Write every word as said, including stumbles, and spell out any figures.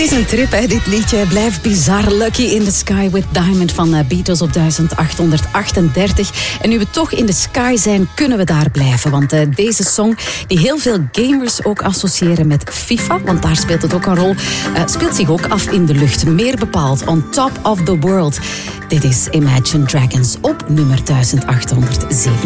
is een trip, hè, dit liedje. Blijf bizar. Lucky in the Sky with Diamond van Beatles op duizend achthonderdachtendertig. En nu we toch in de sky zijn, kunnen we daar blijven. Want uh, deze song, die heel veel gamers ook associëren met FIFA, want daar speelt het ook een rol, uh, speelt zich ook af in de lucht. Meer bepaald, on top of the world. Dit is Imagine Dragons op nummer duizend achthonderdzeven.